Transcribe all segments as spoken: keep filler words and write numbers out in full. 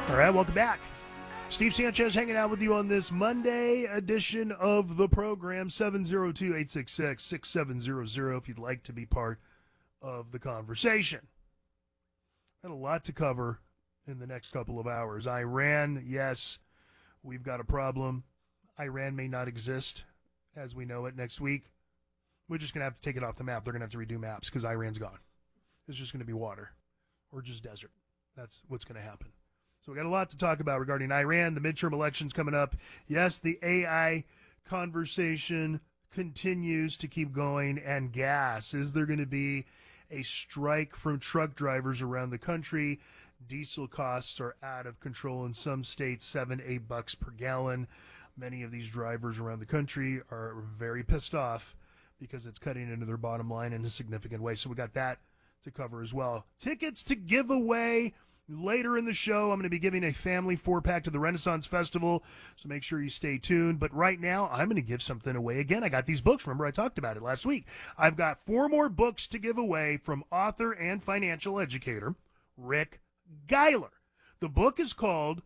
All right, welcome back. Steve Sanchez hanging out with you on this Monday edition of the program, seven oh two, eight six six, six seven zero zero if you'd like to be part of the conversation. Got a lot to cover in the next couple of hours. Iran, yes, we've got a problem. Iran may not exist as we know it next week. We're just going to have to take it off the map. They're going to have to redo maps because Iran's gone. It's just going to be water or just desert. That's what's going to happen. So we got a lot to talk about regarding Iran, the midterm elections coming up. Yes, the A I conversation continues to keep going, and gas. Is there going to be a strike from truck drivers around the country? Diesel costs are out of control in some states, seven, eight bucks per gallon. Many of these drivers around the country are very pissed off because it's cutting into their bottom line in a significant way. So we got that to cover as well. Tickets to give away. Later in the show, I'm going to be giving a family four-pack to the Renaissance Festival, so make sure you stay tuned. But right now, I'm going to give something away again. I got these books. Remember, I talked about it last week. I've got four more books to give away from author and financial educator Rick Geiler. The book is called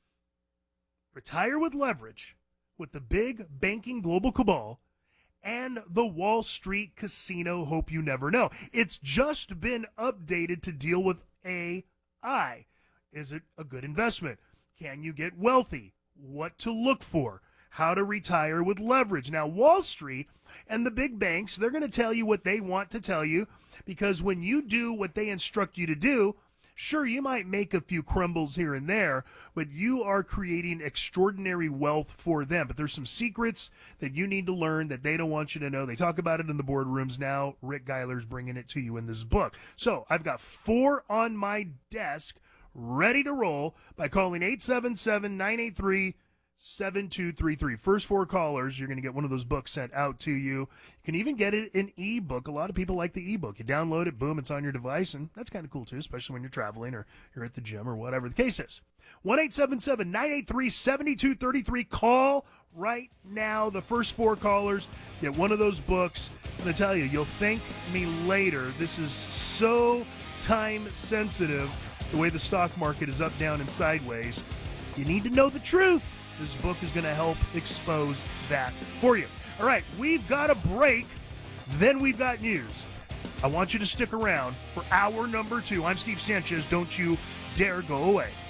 Retire with Leverage with the Big Banking Global Cabal and the Wall Street Casino Hope You Never Know. It's just been updated to deal with A I. Is it a good investment? Can you get wealthy? What to look for? How to retire with leverage? Now, Wall Street and the big banks, they're going to tell you what they want to tell you, because when you do what they instruct you to do, sure, you might make a few crumbles here and there, but you are creating extraordinary wealth for them. But there's some secrets that you need to learn that they don't want you to know. They talk about it in the boardrooms now. Rick Geiler's bringing it to you in this book. So I've got four on my desk ready to roll by calling eight seven seven, nine eight three, seven two three three. First four callers, you're going to get one of those books sent out to you. You can even get it in ebook. A lot of people like the ebook. You download it, boom, it's on your device, and that's kind of cool too, especially when you're traveling or you're at the gym or whatever the case is. one eight seven seven, nine eight three, seven two three three. Call right now. The first four callers get one of those books. I'm going to tell you, you'll thank me later. This is so time sensitive, the way the stock market is up, down, and sideways. You need to know the truth. This book is going to help expose that for you. All right, we've got a break. Then we've got news. I want you to stick around for hour number two. I'm Steve Sanchez. Don't you dare go away.